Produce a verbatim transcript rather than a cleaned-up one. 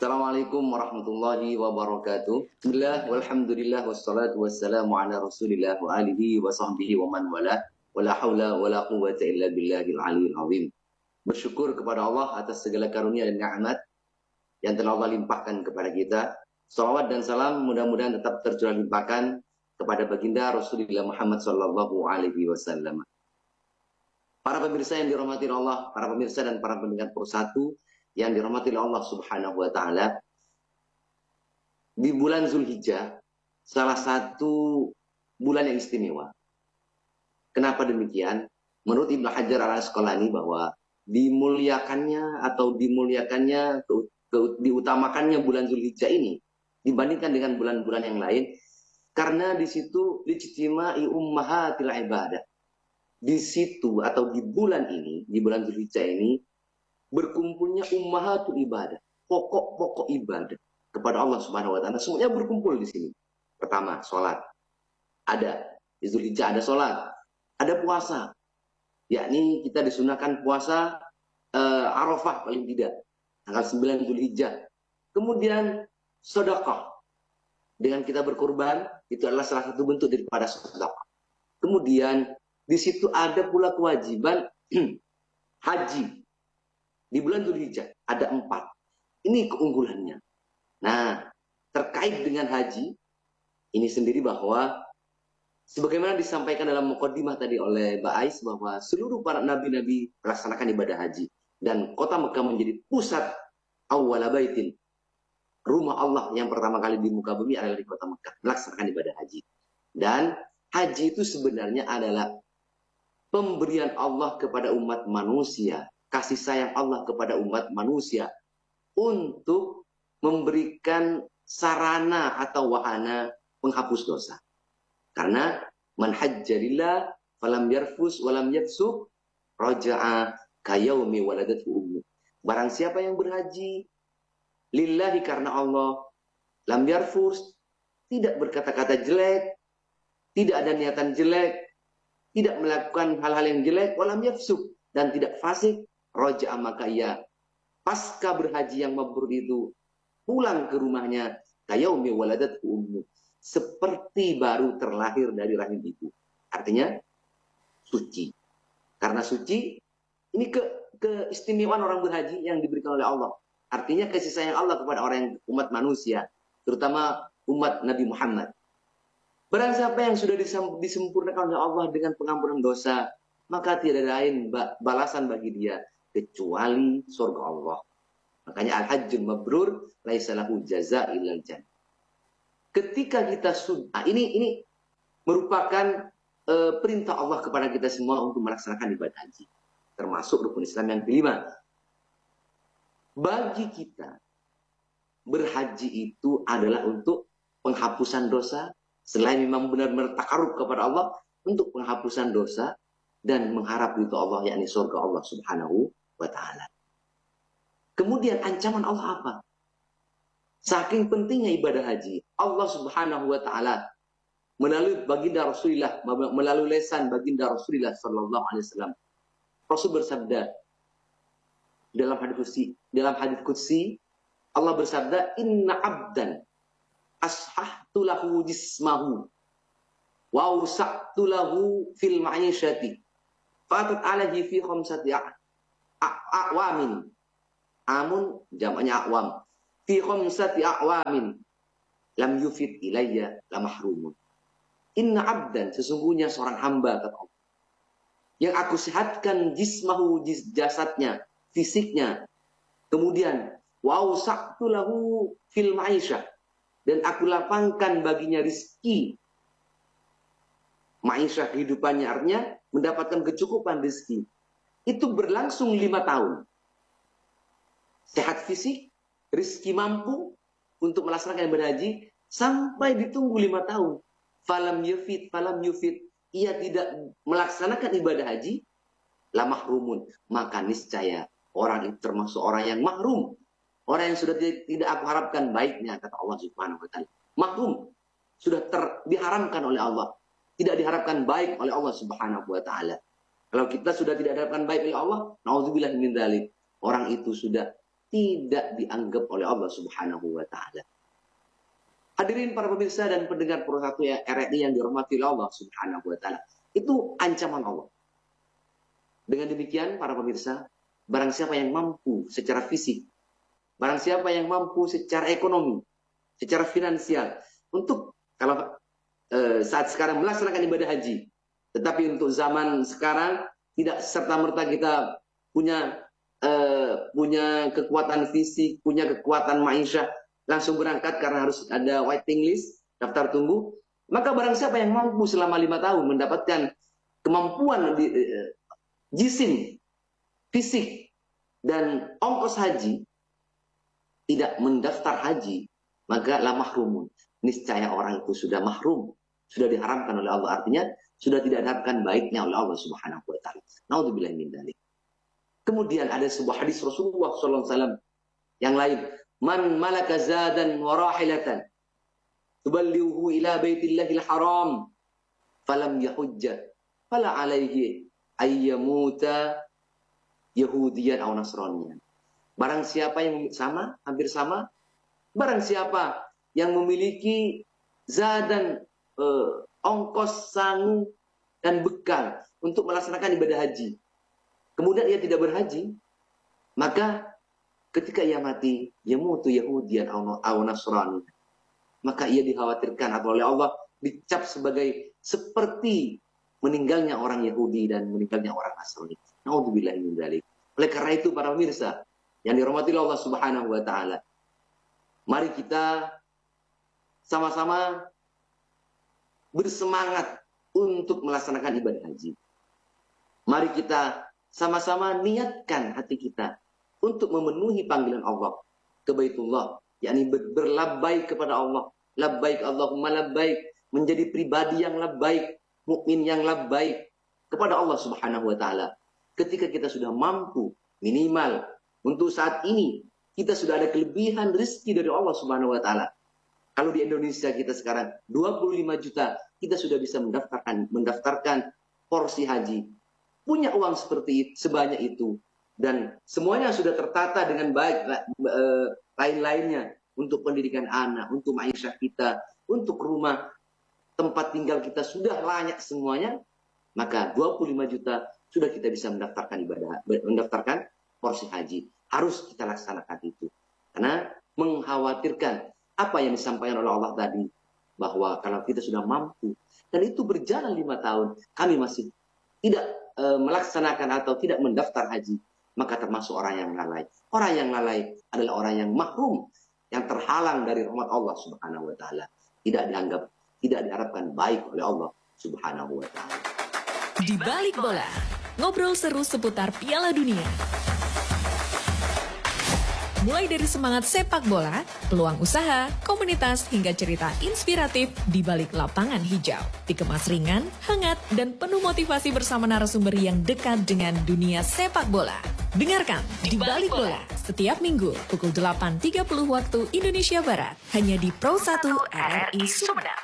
Assalamualaikum warahmatullahi wabarakatuh. Bismillah, walhamdulillah, wassalatu wassalamu ala rasulillah wa alihi wa sahbihi wa man wala. Wala hawla wala quwwata illa billahil aliyil azim. Bersyukur kepada Allah atas segala karunia dan nikmat yang telah Allah limpahkan kepada kita. Salawat dan salam mudah-mudahan tetap tercurah limpahkan kepada baginda Rasulullah Muhammad sallallahu alaihi wasallam. Para pemirsa yang dirahmati Allah, para pemirsa dan para pendengar persatu yang dirahmati Allah Subhanahu wa taala, di bulan Zulhijjah salah satu bulan yang istimewa. Kenapa demikian? Menurut Ibnu Hajar Al-Asqalani bahwa dimuliakannya atau dimuliakannya ke, ke, diutamakannya bulan Zulhijjah ini dibandingkan dengan bulan-bulan yang lain karena di situ lijtima'i ummahatil ibadah. Di situ atau di bulan ini, di bulan Zulhijjah ini berkumpulnya ummahatul ibadah, pokok-pokok ibadah kepada Allah Subhanahu wa taala. Semuanya berkumpul di sini. Pertama, sholat. Ada di Zulhijjah ada sholat, ada puasa. Yakni kita disunahkan puasa uh, Arafah paling tidak tanggal sembilan Zulhijjah. Kemudian sedekah. Dengan kita berkorban, itu adalah salah satu bentuk daripada sedekah. Kemudian di situ ada pula kewajiban haji. Di bulan Zulhijjah ada empat. Ini keunggulannya. Nah, terkait dengan haji, ini sendiri bahwa sebagaimana disampaikan dalam muqaddimah tadi oleh Mbak Ais bahwa seluruh para nabi-nabi melaksanakan ibadah haji. Dan kota Mekah menjadi pusat awwala baitin. Rumah Allah yang pertama kali di muka bumi adalah di kota Mekah. Melaksanakan ibadah haji. Dan haji itu sebenarnya adalah pemberian Allah kepada umat manusia. Kasih sayang Allah kepada umat manusia untuk memberikan sarana atau wahana penghapus dosa. Karena man hajjalillah falam yarfus walam yafsuk raja'a kayaumi waladatu ummu. Barang siapa yang berhaji lillahi karena Allah, lam yarfus, tidak berkata-kata jelek, tidak ada niatan jelek, tidak melakukan hal-hal yang jelek, walam yafsuk, dan tidak fasik, roja'a maka ia pasca berhaji yang mabrur itu pulang ke rumahnya kayaumi waladatu ummu, seperti baru terlahir dari rahim ibu. Artinya suci. Karena suci, ini ke keistimewaan orang berhaji yang diberikan oleh Allah. Artinya kasih sayang Allah kepada orang yang umat manusia, terutama umat Nabi Muhammad. Barang siapa yang sudah disempurnakan oleh Allah dengan pengampunan dosa, maka tidak lain balasan bagi dia kecuali surga Allah. Makanya al-hajjul mabrur laisa lahu jazaa illal jannah. Ketika kita sudah, ini ini merupakan e, perintah Allah kepada kita semua untuk melaksanakan ibadah haji, termasuk rukun Islam yang kelima. Bagi kita berhaji itu adalah untuk penghapusan dosa, selain memang benar-benar takarrub kepada Allah, untuk penghapusan dosa dan mengharap ridho Allah, yakni surga Allah Subhanahu wa ta'ala. Kemudian ancaman Allah apa? Saking pentingnya ibadah haji, Allah Subhanahu wa ta'ala melalui baginda Rasulullah, melalui lesan baginda Rasulullah sallallahu alaihi wasallam, Rasul bersabda dalam hadis qudsi, dalam hadis qudsi Allah bersabda, inna abdan ashahtu lahu jismahu wa awsa'tu lahu fil ma'isyati fatat alaihi fi khamsati a'wamin. Amun jamaknya a'wam. Fi khamsati a'wamin lam yufid ilayya la mahrumun. Inna abdan, sesungguhnya seorang hamba kata Allah, yang aku sehatkan jismahu, jasadnya, fisiknya. Kemudian wa awsa'tu lahu fil ma'isyah, dan aku lapangkan baginya rizki. Ma'isyah kehidupannya, artinya mendapatkan kecukupan rizki. Itu berlangsung lima tahun. Sehat fisik, rizki mampu untuk melaksanakan ibadah haji, sampai ditunggu lima tahun. Falam yufid, falam yufid. Ia tidak melaksanakan ibadah haji, la mahrumun. Maka niscaya orang itu termasuk orang yang mahrum. Orang yang sudah tidak aku harapkan baiknya, kata Allah Subhanahu wa ta'ala. Mahrum. Sudah ter, diharamkan oleh Allah. Tidak diharapkan baik oleh Allah Subhanahu wa ta'ala. Kalau kita sudah tidak diharapkan baik oleh Allah, na'udzubillah min dzalik. Orang itu sudah tidak dianggap oleh Allah Subhanahu wa taala. Hadirin para pemirsa dan pendengar Pro satu ya R R I yang dirahmati oleh Allah Subhanahu wa taala. Itu ancaman Allah. Dengan demikian para pemirsa, barang siapa yang mampu secara fisik, barang siapa yang mampu secara ekonomi, secara finansial untuk kalau eh, saat sekarang melaksanakan ibadah haji, tetapi untuk zaman sekarang tidak serta-merta kita punya eh, punya kekuatan fisik, punya kekuatan maisha langsung berangkat karena harus ada waiting list, daftar tunggu. Maka barang siapa yang mampu selama lima tahun mendapatkan kemampuan di, eh, jisim, fisik, dan ongkos haji, tidak mendaftar haji, maka la mahrumun. Niscaya orang itu sudah mahrum, sudah diharamkan oleh Allah. Artinya sudah tidak diharapkan baiknya oleh Allah Subhanahu wa taala. Naudzubillahi min dzalik. Kemudian ada sebuah hadis Rasulullah shallallahu alaihi wasallam yang lain, man malaka zadan wa rahilatan tuballighu ila baitillahil haram falam yahujja fala alaihi ayyamuta yahudiyan aw nasraniyan. Barang siapa yang sama, hampir sama, barang siapa yang memiliki zadan, eh, ongkos, sangu, dan bekal untuk melaksanakan ibadah haji, kemudian ia tidak berhaji, maka ketika ia mati, yamutu yahudiyan aw nasrani, maka ia dikhawatirkan atau oleh Allah dicap sebagai seperti meninggalnya orang Yahudi dan meninggalnya orang Nasrani. Naudzubillahi min dzalik. Oleh karena itu para pemirsa yang dirahmati Allah Subhanahu wa taala, mari kita sama-sama bersemangat untuk melaksanakan ibadah haji. Mari kita sama-sama niatkan hati kita untuk memenuhi panggilan Allah ke Baitullah, yakni berlabbaik kepada Allah, labbaik Allahumma labbaik, menjadi pribadi yang labbaik, mukmin yang labbaik kepada Allah Subhanahu wa taala. Ketika kita sudah mampu, minimal untuk saat ini kita sudah ada kelebihan rezeki dari Allah Subhanahu wa taala. Kalau di Indonesia kita sekarang dua puluh lima juta, kita sudah bisa mendaftarkan mendaftarkan porsi haji. Punya uang seperti itu, sebanyak itu, dan semuanya sudah tertata dengan baik, lain-lainnya untuk pendidikan anak, untuk maisha kita, untuk rumah tempat tinggal kita sudah layak semuanya, maka dua puluh lima juta sudah kita bisa mendaftarkan ibadah, mendaftarkan porsi haji. Harus kita laksanakan itu, karena mengkhawatirkan apa yang disampaikan oleh Allah tadi, bahwa kalau kita sudah mampu dan itu berjalan lima tahun, kami masih tidak e, melaksanakan atau tidak mendaftar haji, maka termasuk orang yang lalai. Orang yang lalai adalah orang yang mahrum, yang terhalang dari rahmat Allah Subhanahu wa taala, tidak dianggap, tidak diharapkan baik oleh Allah Subhanahu wa taala. Di Balik Bola, ngobrol seru seputar Piala Dunia. Mulai dari semangat sepak bola, peluang usaha, komunitas, hingga cerita inspiratif di balik lapangan hijau. Dikemas ringan, hangat, dan penuh motivasi bersama narasumber yang dekat dengan dunia sepak bola. Dengarkan Di Balik Bola setiap minggu pukul delapan tiga puluh waktu Indonesia Barat, hanya di Pro satu R R I Sumedang.